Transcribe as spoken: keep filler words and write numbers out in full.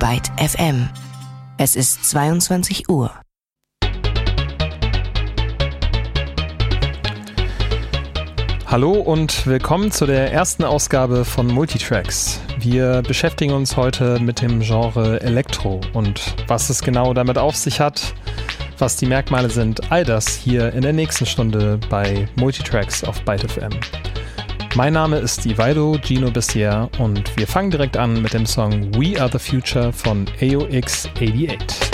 Byte F M. Es ist zweiundzwanzig Uhr. Hallo und willkommen zu der ersten Ausgabe von Multitracks. Wir beschäftigen uns heute mit dem Genre Elektro und was es genau damit auf sich hat, was die Merkmale sind, all das hier in der nächsten Stunde bei Multitracks auf Byte F M. Mein Name ist Ivaldo Gino Bessier und wir fangen direkt an mit dem Song We Are The Future von A O X achtundachtzig.